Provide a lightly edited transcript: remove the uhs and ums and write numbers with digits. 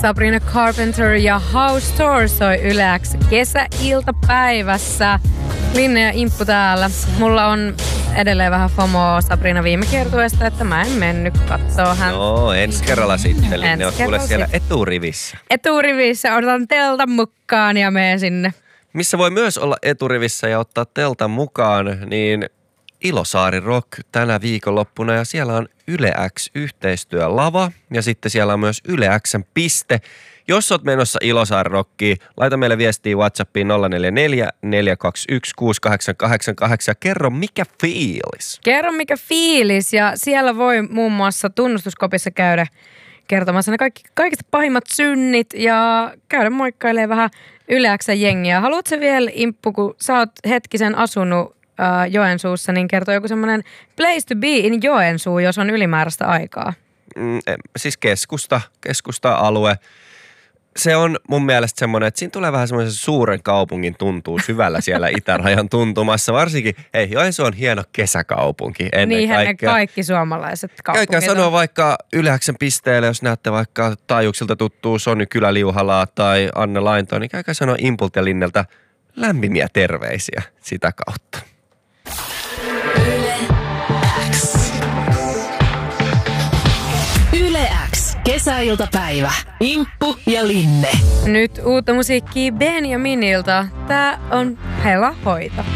Sabrina Carpenter ja House Tour soi Yle X kesäiltapäivässä. Linne ja Imppu täällä. Mulla on edelleen vähän FOMOa Sabrina viime kiertueesta, että mä en mennyt kattoo hän. No, ensi kerralla sitten. Linne on kuule siellä eturivissä. Eturivissä, otan teltan mukaan ja menen sinne. Missä voi myös olla eturivissä ja ottaa teltan mukaan, niin Ilosaari Rock tänä viikonloppuna ja siellä on Yle X yhteistyölava ja sitten siellä on myös Yle X:n piste. Jos oot menossa Ilosaari Rockiin, laita meille viestiä WhatsAppiin 044 421 6888 ja kerro mikä fiilis. Kerro mikä fiilis ja siellä voi muun muassa tunnustuskopissa käydä kertomassa ne kaikista pahimmat synnit ja käydä moikkailemaan vähän Yle X:n jengiä. Haluatko vielä, Imppu, kun sä oot hetkisen asunut Joensuussa, niin kertoo joku semmoinen place to be in Joensuu, jos on ylimääräistä aikaa? Siis keskusta-alue. Se on mun mielestä semmoinen, että siinä tulee vähän semmoisen suuren kaupungin tuntuu syvällä siellä itärajan tuntumassa. Varsinkin, hei, Joensuu on hieno kesäkaupunki ennen Niinhän kaikkea. ne kaikki suomalaiset kaupungit. Käykää sanoa vaikka Yle X:n pisteelle, jos näette vaikka Taajuuksilta tuttuu Sony Kylä-Liuhalaa tai Anne Laintoa, niin käykää sanoa Impulta ja Linneltä lämpimiä terveisiä sitä kautta. Yle X. Kesäiltapäivä. Imppu ja Linne. Nyt uutta musiikkia Benjaminilta. Tää on Hela hoita.